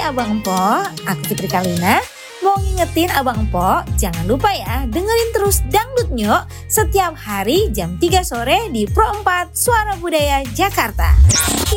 Abang Empo, aku Fitri Kalina. Mau ngingetin Abang Empo, jangan lupa ya dengerin terus Dangdut Nyok setiap hari jam 3 sore di Pro 4 Suara Budaya Jakarta.